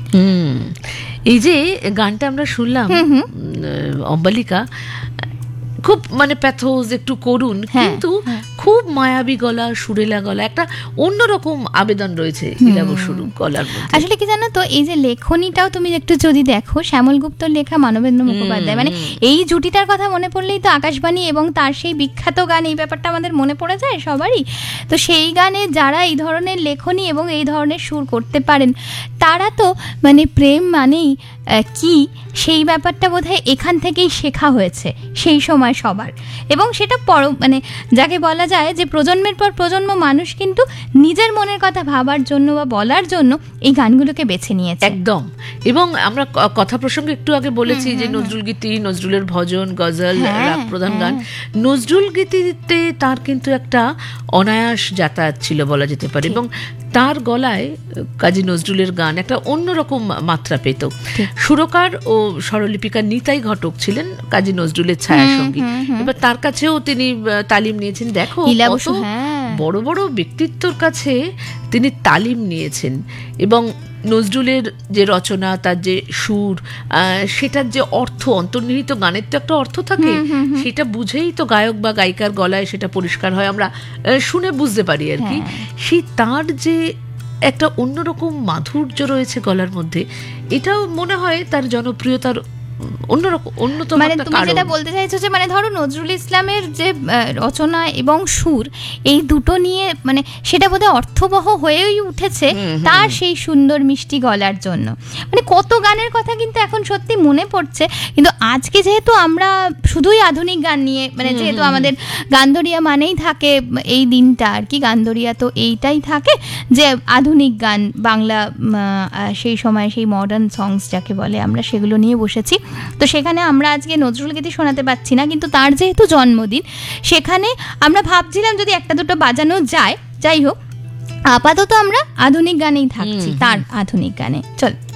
এই যে গানটা আমরা শুনলাম অম্বালিকা, খুব মানে প্যাথোজ, একটু করুণ, কিন্তু খুব মায়াবী গলা, সুরেলা গলা, একটা অন্যরকম আবেদন রয়েছে ইলা বসুর গলার মধ্যে। আসলে কি জানো তো, এই যে লেখনীটাও তুমি একটু যদি দেখো, শ্যামল গুপ্তর লেখা, মানবেন্দ্র মুখোপাধ্যায়, মানে এই জুটিটার কথা মনে পড়লেই তো আকাশবাণী এবং তার সেই বিখ্যাত গান, এই ব্যাপারটা আমাদের মনে পড়ে যায় সবারই। তো সেই গানে যারা এই ধরনের লেখনী এবং এই ধরনের সুর করতে পারেন, তারা তো মানে প্রেম মানেই কি, সেই ব্যাপারটা বোধহয় এখান থেকেই শেখা হয়েছে সেই সময় সবার। এবং সেটা মানে যাকে বলা যায় যে প্রজন্মের পর প্রজন্ম মানুষ কিন্তু নিজের মনের কথা ভাবার জন্য বা বলার জন্য এই গানগুলোকে বেছে নিয়েছে। একদম। এবং আমরা কথা প্রসঙ্গে একটু আগে বলেছি যে নজরুল গীতি, নজরুলের ভজন, গজল, রাগ প্রধান গান। নজরুল গীতিতে তার কিন্তু একটা অনায়াস যাতায়াত ছিল বলা যেতে পারে, এবং তার গলায় কাজী নজরুলের গান একটা অন্যরকম মাত্রা পেত। সুরকার ও স্বরলিপিকা নিতাই ঘটক ছিলেন কাজী নজরুলের ছায়াসঙ্গী। এবার তার কাছেও তিনি তালিম নিয়েছেন। দেখো কত বড় বড় ব্যক্তিত্বর কাছে তিনি তালিম নিয়েছেন, এবং নজরুলের যে রচনা, তার যে সুর, সেটার যে অর্থ, অন্তর্নিহিত গানের তো একটা অর্থ থাকে, সেটা বুঝেই তো গায়ক বা গায়িকার গলায় সেটা পরিষ্কার হয়, আমরা শুনে বুঝতে পারি আর কি। সেই তার যে একটা অন্যরকম মাধুর্য রয়েছে গলার মধ্যে, এটাও মনে হয় তার জনপ্রিয়তার অন্যতম। মানে তুমি যেটা বলতে চাইছো যে মানে ধরো নজরুল ইসলামের যে রচনা এবং সুর, এই দুটো নিয়ে মানে সেটা বোধহয় অর্থবহ হয়েই উঠেছে তার সেই সুন্দর মিষ্টি গলার জন্য। মানে কত গানের কথা কিন্তু এখন সত্যি মনে পড়ছে, কিন্তু আজকে যেহেতু আমরা শুধুই আধুনিক গান নিয়ে, মানে যেহেতু আমাদের গানধরিয়া মানেই থাকে এই দিনটা আর কি, গানধরিয়া তো এইটাই থাকে যে আধুনিক গান, বাংলা সেই সময় সেই মডার্ন সংস যাকে বলে, আমরা সেগুলো নিয়ে বসেছি। তো সেখানে আমরা আজকে নজরুল গীতি শোনাতে পারছি না, কিন্তু তার যেহেতু জন্মদিন, সেখানে আমরা ভাবছিলাম যদি একটা দুটো বাজানো যায়। যাই হোক, আপাতত আমরা আধুনিক গানেই থাকছি, তার আধুনিক গানে। চল।